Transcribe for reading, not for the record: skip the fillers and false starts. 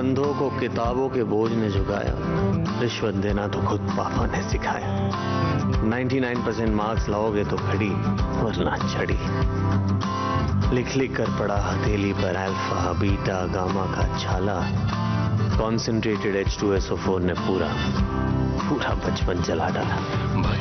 अंधों को किताबों के बोझ ने झुकाया, रिश्वत देना तो खुद पापा ने सिखाया। 99% मार्क्स लाओगे तो घड़ी, वरना छड़ी। लिख लिख कर पड़ा हथेली पर अल्फा बीटा गामा का छाला। कॉन्सेंट्रेटेड H2SO4 ने पूरा बचपन जला डाला।